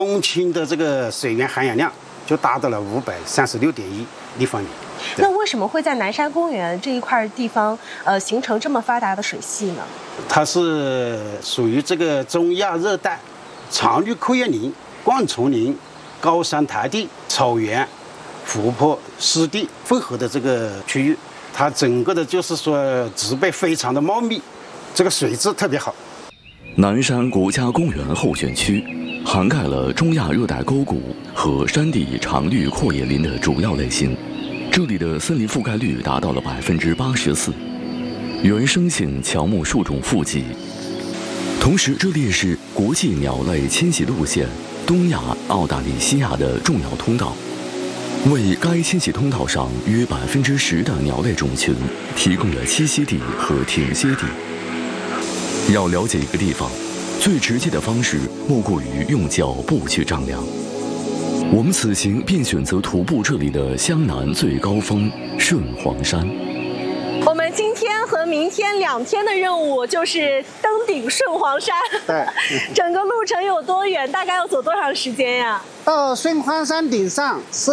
公顷的这个水源含氧量就达到了536.1立方米。 那为什么会在南山公园这一块地方，形成这么发达的水系呢？ 它是属于这个中亚热带常绿阔叶林、灌丛林、高山台地、草原、湖泊、湿地混合的这个区域，它整个的就是说植被非常的茂密，这个水质特别好。 南山国家公园候选区涵盖了中亚热带沟谷和山地常绿阔叶林的主要类型。这里的森林覆盖率达到了84%，原生性乔木树种富集。同时，这里也是国际鸟类迁徙路线东亚、澳大利西亚的重要通道，为该迁徙通道上约10%的鸟类种群提供了栖息地和停歇地。要了解一个地方，最直接的方式莫过于用脚步去丈量。我们此行便选择徒步这里的湘南最高峰顺黄山。 我们今天和明天2天的任务就是登顶顺黄山。 对， 整个路程有多远？大概要走多长时间呀？ 到顺黄山顶上是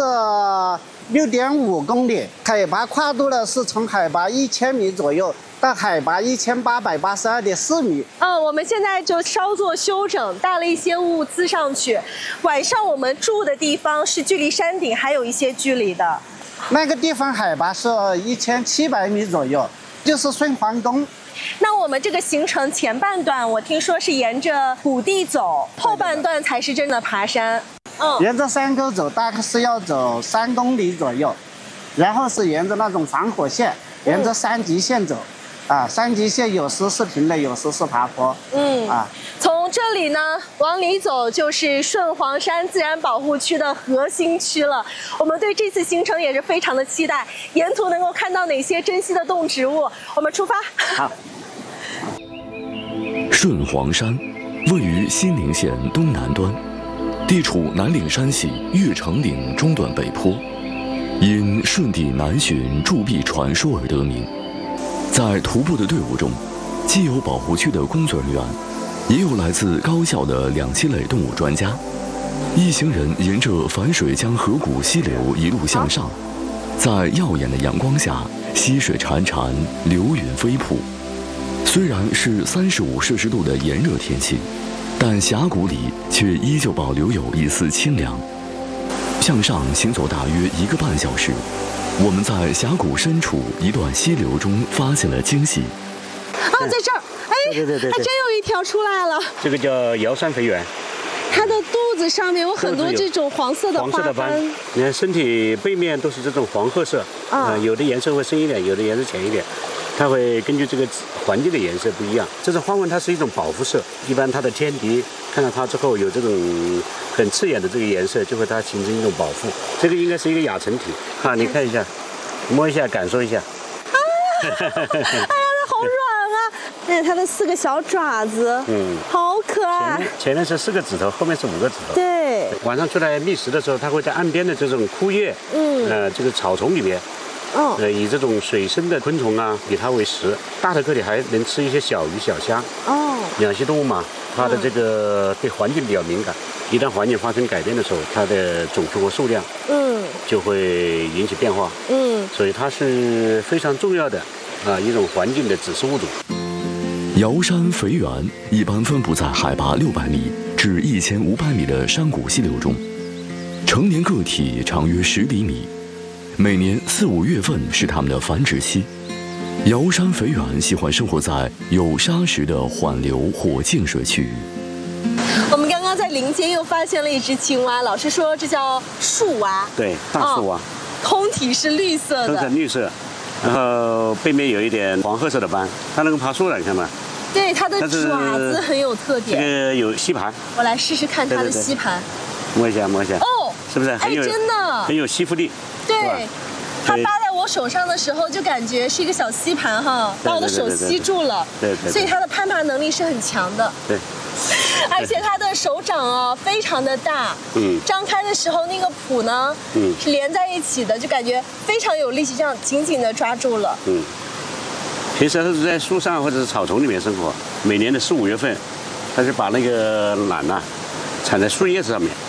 6.5公里，海拔跨度呢是从海拔1000米左右到海拔1882.4米。 我们现在就稍作休整，带了一些物资上去。晚上我们住的地方是距离山顶还有一些距离的。 那个地方海拔是1700米左右，就是顺黄宫。 那我们这个行程前半段，我听说是沿着谷地走，后半段才是真的爬山。 沿着山沟走，大概是要走3公里左右，然后是沿着那种防火线，沿着3级线走。3级线有时是平的，有时是爬坡。 从这里呢往里走就是顺黄山自然保护区的核心区了。我们对这次行程也是非常的期待，沿途能够看到哪些珍稀的动植物。我们出发。 好。 顺黄山位于西宁县东南端，地处南岭山系越城岭中段北坡，因顺地南巡铸币传说而得名。在徒步的队伍中，既有保护区的工作人员，也有来自高校的两栖类动物专家。一行人沿着樊水江河谷溪流一路向上，在耀眼的阳光下，溪水潺潺，流云飞瀑。虽然是35摄氏度的炎热天气，但峡谷里却依旧保留有一丝清凉。向上行走大约1个半小时，我们在峡谷深处一段溪流中发现了惊喜。 在这儿，对，还真有一条出来了。 这个叫瑶山肥猿， 它的肚子上面有很多这种黄色的花斑。 你看身体背面都是这种黄褐色，有的颜色会深一点，有的颜色浅一点，它会根据这个环境的颜色不一样。这种花纹它是一种保护色，一般它的天敌看到它之后有这种很刺眼的这个颜色，就会它形成一种保护。这个应该是一个亚成体你看一下，摸一下，感受一下。 好软啊！看它的4个小爪子，好可爱。 前面是4个指头，后面是5个指头。 对。 晚上出来觅食的时候，它会在岸边的这种枯叶，这个草丛里面，以这种水生的昆虫以它为食。大的个体还能吃一些小鱼小虾。两栖动物嘛，它的这个对环境比较敏感，一旦环境发生改变的时候，它的种群和数量，就会引起变化。所以它是非常重要的一种环境的指示物种。 瑶山肥猿一般分布在海拔600米至1500米的山谷溪流中，成年个体长约10厘米，每年4、5月份是它们的繁殖期。瑶山肥猿喜欢生活在有沙石的缓流或静水区域。 我们刚刚在林间又发现了一只青蛙，老师说这叫树蛙。 对，大树蛙。 通体是绿色的。 都是绿色，然后背面有一点黄褐色的斑，它能够爬树了，你看吗？ 对，它的爪子很有特点。 这个有吸盘， 我来试试看它的吸盘。 摸一下，摸一下。是不是很有真的很有吸附力？ 对，它搭在我手上的时候就感觉是一个小吸盘把我的手吸住了。 对， 所以它的攀爬能力是很强的。 对。 而且它的手掌非常的大，张开的时候那个蹼呢，是连在一起的，就感觉非常有力气，这样紧紧的抓住了。 平时它是在树上或者是草丛里面生活，每年的4、5月份，它是把那个卵缠在树叶子上面。